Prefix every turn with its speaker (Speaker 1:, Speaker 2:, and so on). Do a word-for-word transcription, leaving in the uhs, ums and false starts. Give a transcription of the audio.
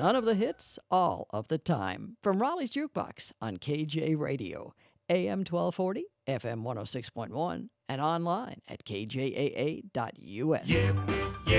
Speaker 1: None of the hits, all of the time. From Raleigh's Jukebox on K J Radio, A M twelve forty, F M one oh six point one, and online at k j a a dot u s.
Speaker 2: Yeah, yeah.